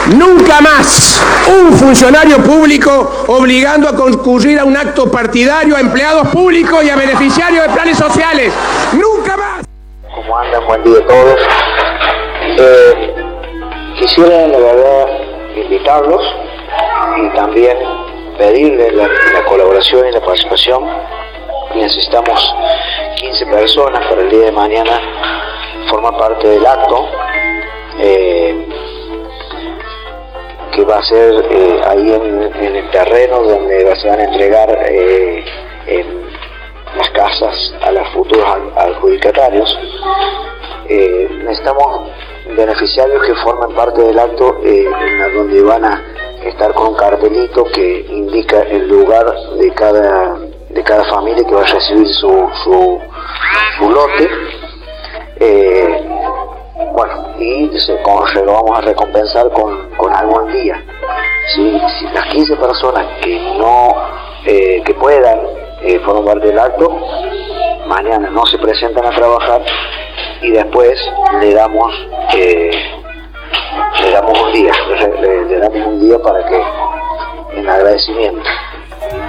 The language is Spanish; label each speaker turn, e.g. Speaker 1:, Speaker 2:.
Speaker 1: Nunca más un funcionario público obligando a concurrir a un acto partidario a empleados públicos y a beneficiarios de planes sociales. ¡Nunca más!
Speaker 2: ¿Cómo andan? Buen día a todos. Quisiera, la verdad, invitarlos y también pedirles la colaboración y la participación. Necesitamos 15 personas para el día de mañana formar parte del acto, que va a ser ahí en el terreno donde se van a entregar en las casas a los futuros adjudicatarios. Necesitamos beneficiarios que formen parte del acto, donde van a estar con un cartelito que indica el lugar de cada familia que va a recibir su lote. Bueno, y lo vamos a recompensar con algo al día. Si las 15 personas que puedan formar parte del acto, mañana no se presentan a trabajar, y después le damos un día, le damos un día para que, en agradecimiento.